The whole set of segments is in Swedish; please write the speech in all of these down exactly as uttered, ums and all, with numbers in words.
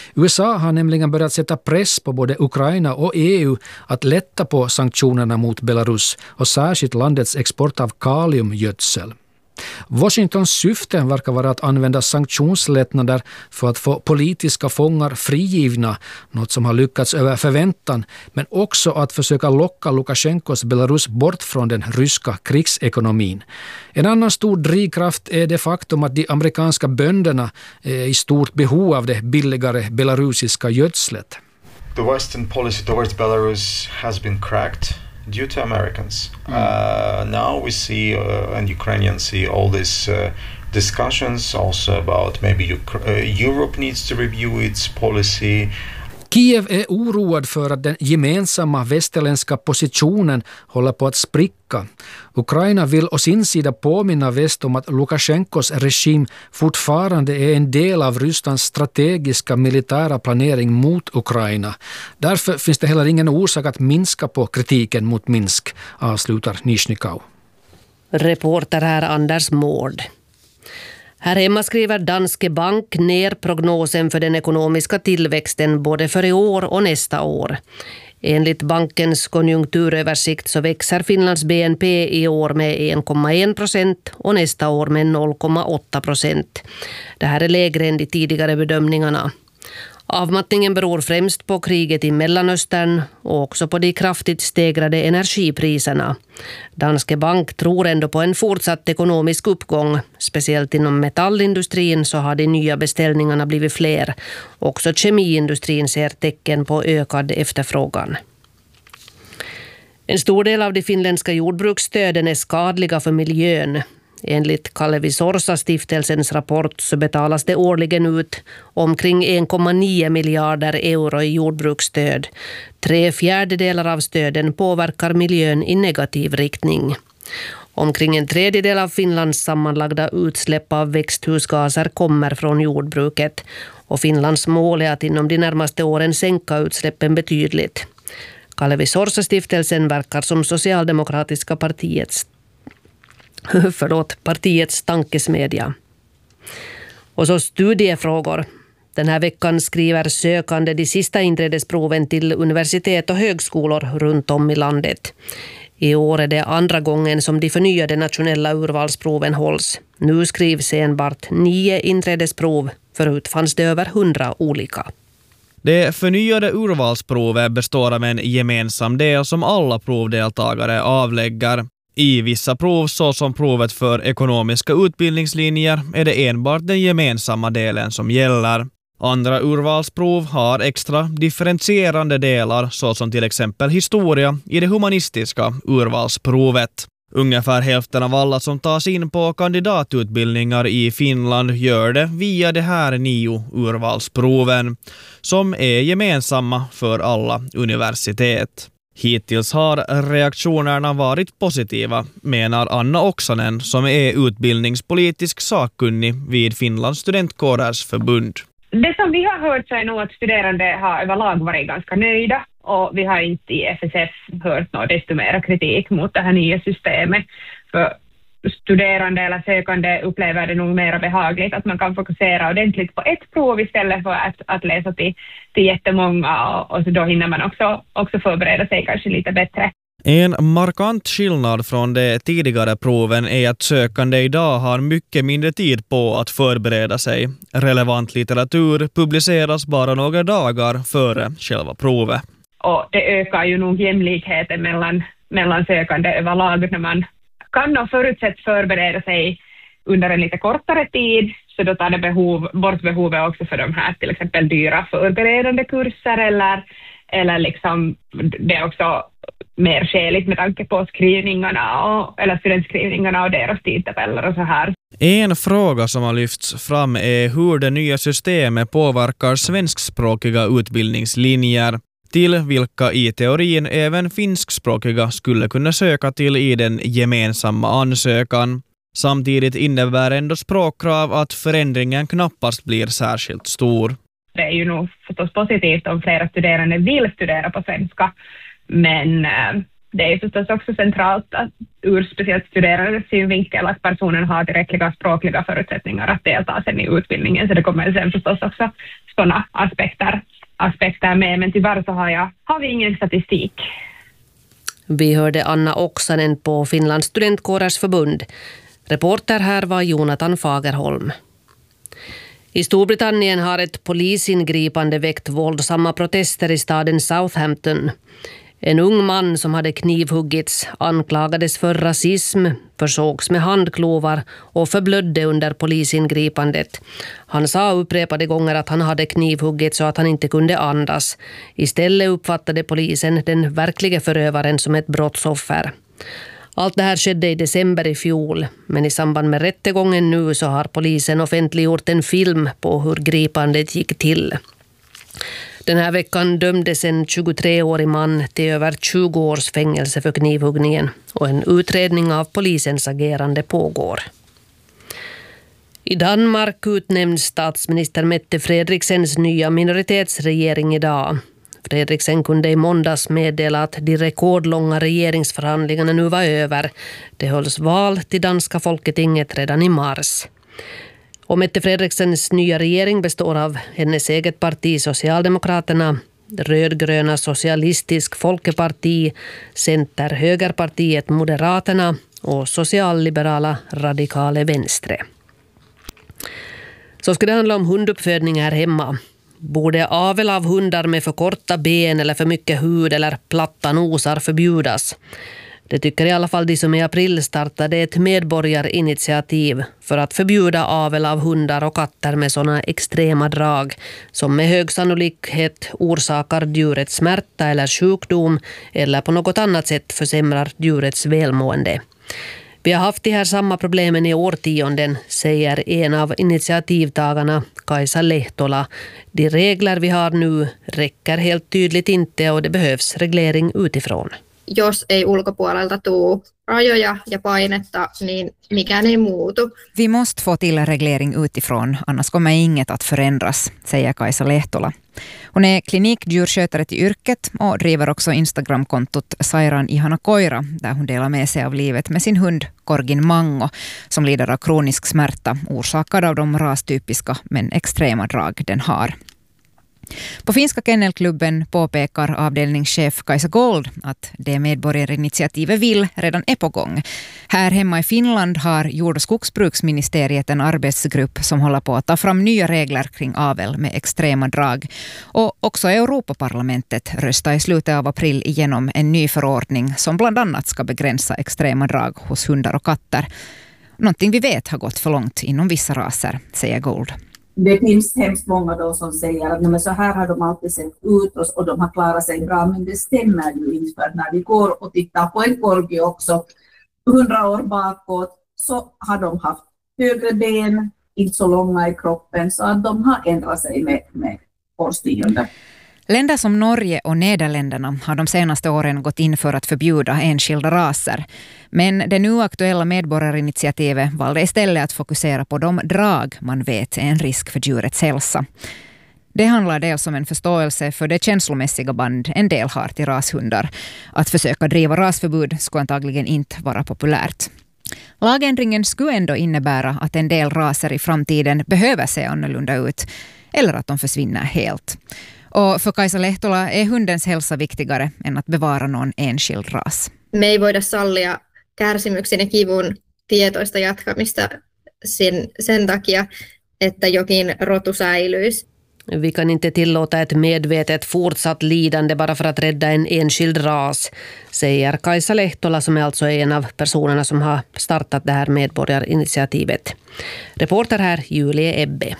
U S A har nämligen börjat sätta press på både Ukraina och E U att lätta på sanktionerna mot Belarus och särskilt landets export av kaliumgödsel. Washingtons syfte verkar vara att använda sanktionslättnader för att få politiska fångar frigivna, något som har lyckats över förväntan, men också att försöka locka Lukasjenkos Belarus bort från den ryska krigsekonomin. En annan stor drivkraft är det faktum att de amerikanska bönderna är i stort behov av det billigare belarusiska gödslet. The Western policy towards Belarus has been cracked due to Americans. Mm. Uh, now we see, uh, and Ukrainians see all these uh, discussions also about maybe Ukra- uh, Europe needs to review its policy. Kiev är oroad för att den gemensamma västerländska positionen håller på att spricka. Ukraina vill å sin sida påminna väst om att Lukasjenkos regim fortfarande är en del av Rysslands strategiska militära planering mot Ukraina. Därför finns det heller ingen orsak att minska på kritiken mot Minsk, avslutar Nizhnikov. Reporter här Anders Mård. Här hemma skriver Danske Bank ner prognosen för den ekonomiska tillväxten både för i år och nästa år. Enligt bankens konjunkturöversikt så växer Finlands B N P i år med en komma en procent och nästa år med noll komma åtta procent. Det här är lägre än de tidigare bedömningarna. Avmattningen beror främst på kriget i Mellanöstern och också på de kraftigt stegrade energipriserna. Danske Bank tror ändå på en fortsatt ekonomisk uppgång. Speciellt inom metallindustrin så har de nya beställningarna blivit fler. Också kemiindustrin ser tecken på ökad efterfrågan. En stor del av de finländska jordbruksstöden är skadliga för miljön. Enligt Kalevi Sorsa-stiftelsens rapport så betalas det årligen ut omkring en komma nio miljarder euro i jordbruksstöd. Tre fjärdedelar av stöden påverkar miljön i negativ riktning. Omkring en tredjedel av Finlands sammanlagda utsläpp av växthusgaser kommer från jordbruket. Och Finlands mål är att inom de närmaste åren sänka utsläppen betydligt. Kalevi Sorsa-stiftelsen verkar som socialdemokratiska partiets Förlåt, partiets tankesmedja. Och så studiefrågor. Den här veckan skriver sökande de sista inträdesproven till universitet och högskolor runt om i landet. I år är det andra gången som de förnyade nationella urvalsproven hålls. Nu skrivs enbart nio inträdesprov. Förut fanns det över hundra olika. Det förnyade urvalsprovet består av en gemensam del som alla provdeltagare avlägger. I vissa prov, såsom provet för ekonomiska utbildningslinjer, är det enbart den gemensamma delen som gäller. Andra urvalsprov har extra differentierande delar, såsom till exempel historia i det humanistiska urvalsprovet. Ungefär hälften av alla som tas in på kandidatutbildningar i Finland gör det via de här nio urvalsproven, som är gemensamma för alla universitet. Hittills har reaktionerna varit positiva, menar Anna Oksanen som är utbildningspolitisk sakkunnig vid Finlands studentkårers förbund. Det som vi har hört så är nog att studerande har överlag varit ganska nöjda och vi har inte i F S F hört något desto mer kritik mot det här nya systemet. För studerande eller sökande upplever det nog mer behagligt att man kan fokusera ordentligt på ett prov istället för att, att läsa till, till jättemånga och, och så då hinner man också, också förbereda sig kanske lite bättre. En markant skillnad från de tidigare proven är att sökande idag har mycket mindre tid på att förbereda sig. Relevant litteratur publiceras bara några dagar före själva provet. Och det ökar ju nog jämlikheten mellan, mellan sökande överlag när man kan och förutsätt förbereda sig under en lite kortare tid, så då tar det behov, bort behovet också för de här till exempel dyra förberedande kurser eller, eller liksom det är också mer skäligt med tanke på skrivningarna och, eller studentskrivningarna och deras tidtabeller och så här. En fråga som har lyfts fram är hur det nya systemet påverkar svenskspråkiga utbildningslinjer, till vilka i teorin även finskspråkiga skulle kunna söka till i den gemensamma ansökan. Samtidigt innebär ändå språkkrav att förändringen knappast blir särskilt stor. Det är ju nog förstås positivt om flera studerande vill studera på svenska, men det är förstås också centralt att ur speciellt studerandes synvinkel att personen har tillräckliga språkliga förutsättningar att delta sen i utbildningen. Så det kommer sen förstås också sådana aspekter, aspekter med. Men tyvärr så har, jag, har vi ingen statistik. Vi hörde Anna Oksanen på Finlands studentkårers förbund. Reporter här var Jonathan Fagerholm. I Storbritannien har ett polisingripande väckt våldsamma protester i staden Southampton. En ung man som hade knivhuggits anklagades för rasism, försågs med handklovar och förblödde under polisingripandet. Han sa upprepade gånger att han hade knivhuggits och att han inte kunde andas. Istället uppfattade polisen den verkliga förövaren som ett brottsoffer. Allt det här skedde i december i fjol, men i samband med rättegången nu så har polisen offentliggjort en film på hur gripandet gick till. Den här veckan dömdes en tjugotreårig man till över tjugo års fängelse för knivhuggningen och en utredning av polisens agerande pågår. I Danmark utnämns statsminister Mette Fredriksens nya minoritetsregering idag. Fredriksen kunde i måndags meddela att de rekordlånga regeringsförhandlingarna nu var över. Det hölls val till danska folketinget redan i mars. Och Mette Fredriksens nya regering består av hennes eget parti Socialdemokraterna, rödgröna Socialistisk Folkeparti, Center Högerpartiet Moderaterna och socialliberala Radikale Venstre. Så ska det handla om hunduppfödning här hemma. Borde avel av hundar med för korta ben eller för mycket hud eller platta nosar förbjudas? Det tycker i alla fall de som i april startade ett medborgarinitiativ för att förbjuda avel av hundar och katter med sådana extrema drag som med hög sannolikhet orsakar djurets smärta eller sjukdom eller på något annat sätt försämrar djurets välmående. Vi har haft de här samma problemen i årtionden, säger en av initiativtagarna, Kaisa Lehtola. De regler vi har nu räcker helt tydligt inte och det behövs reglering utifrån. Jos ei ulkopuolelta tuu rajoja ja painetta, niin mikään ei muutu. Vi måste få till reglering utifrån, annars kommer inget att förändras, säger Kaisa Lehtola. Hon är klinikdjurskötare till yrket och driver också Instagramkontot Sairan Ihana Koira, där hon delar med sig av livet med sin hund Korgin Mango, som lider av kronisk smärta orsakad av de rastypiska men extrema drag den har. På finska kennelklubben påpekar avdelningschef Kaisa Gold att det medborgarinitiativet vill redan är på gång. Här hemma i Finland har jord- och skogsbruksministeriet en arbetsgrupp som håller på att ta fram nya regler kring avel med extrema drag. Och också Europaparlamentet röstar i slutet av april igenom en ny förordning som bland annat ska begränsa extrema drag hos hundar och katter. Någonting vi vet har gått för långt inom vissa raser, säger Gold. Det finns hemskt många då som säger att men så här har de alltid sett ut och, och de har klarat sig bra, men det stämmer ju inte, för när vi går och tittar på en korgi också hundra år bakåt så har de haft högre ben, inte så långa i kroppen, så att de har ändrat sig med, med årtionden. Länder som Norge och Nederländerna har de senaste åren gått in för att förbjuda enskilda raser. Men det nu aktuella medborgarinitiativet valde istället att fokusera på de drag man vet är en risk för djurets hälsa. Det handlar dels om en förståelse för det känslomässiga band en del har till rashundar. Att försöka driva rasförbud skulle antagligen inte vara populärt. Lagändringen skulle ändå innebära att en del raser i framtiden behöver se annorlunda ut eller att de försvinner helt. Och för Kaisa Lehtola är hundens hälsa viktigare än att bevara någon enskild ras. Me ei voida sallia kärsimyksen ja kivun tietoista jatkamista sen, sen takia, että jokin rotu säilyisi. Vi kan inte tillåta ett medvetet fortsatt lidande bara för att rädda en enskild ras, säger Kaisa Lehtola, som är alltså en av personerna som har startat det här medborgarinitiativet. Reporter här Julie Ebbe.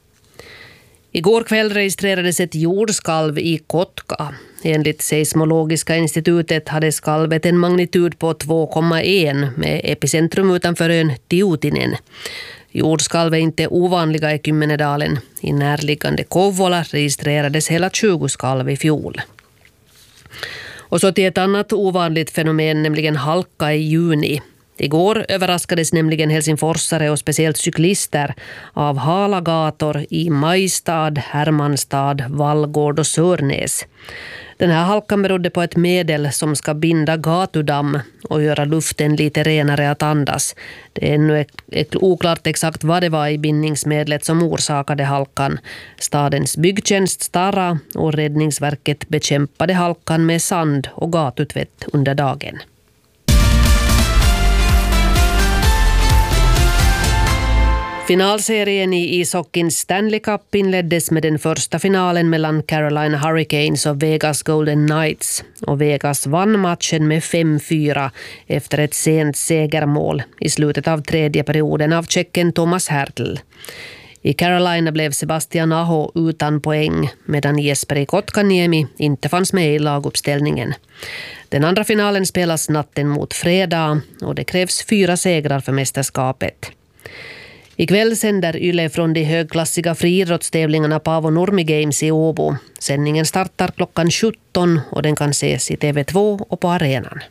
Igår kväll registrerades ett jordskalv i Kotka. Enligt Seismologiska institutet hade skalvet en magnitud på två komma ett med epicentrum utanför ön Tiutinen. Jordskalv är inte ovanliga i Kymmenedalen. I närliggande Kouvola registrerades hela tjugo skalv i fjol. Och så till ett annat ovanligt fenomen, nämligen halka i juni. Igår överraskades nämligen helsingforsare och speciellt cyklister av hala gator i Majstad, Hermannstad, Vallgård och Sörnäs. Den här halkan berodde på ett medel som ska binda gatudamm och göra luften lite renare att andas. Det är ännu oklart exakt vad det var i bindningsmedlet som orsakade halkan. Stadens byggtjänst Stara och Räddningsverket bekämpade halkan med sand och gatutvätt under dagen. Finalserien i ishockeyn Stanley Cup inleddes med den första finalen mellan Carolina Hurricanes och Vegas Golden Knights. Och Vegas vann matchen med fem fyra efter ett sent segermål i slutet av tredje perioden av tjecken Thomas Hertl. I Carolina blev Sebastian Aho utan poäng medan Jesperi Kotkaniemi inte fanns med i laguppställningen. Den andra finalen spelas natten mot fredag och det krävs fyra segrar för mästerskapet. Ikväll sänder Yle från de högklassiga friidrottstävlingarna Paavo Nurmi Games i Åbo. Sändningen startar klockan sjutton och den kan ses i T V två och på arenan.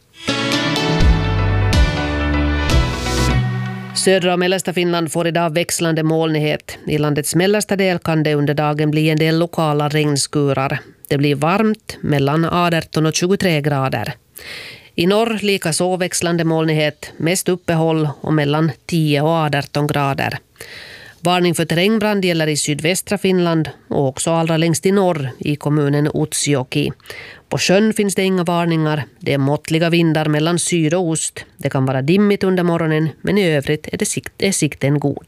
Södra och mellersta Finland får idag växlande molnighet. I landets mellersta del kan det under dagen bli en del lokala regnskurar. Det blir varmt mellan arton och tjugotre grader. I norr lika så växlande molnighet, mest uppehåll och mellan tio och arton grader. Varning för terrängbrand gäller i sydvästra Finland och också allra längst i norr i kommunen Utsjoki. På sjön finns det inga varningar. Det är måttliga vindar mellan syd och ost. Det kan vara dimmigt under morgonen men i övrigt är, det sikt, är sikten god.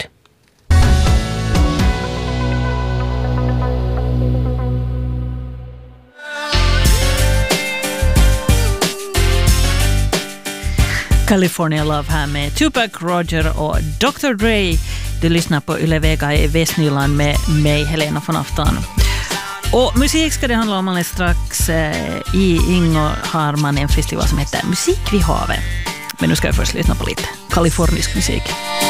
California Love här med Tupac, Roger och doktor Dre. Du lyssnar på Yle Vega i Västnyland med mig, Helena von Afton. Och musik ska det handla om alldeles strax. I Ingo har man en festival som heter Musik vid havet. Men nu ska jag först lyssna på lite kalifornisk musik.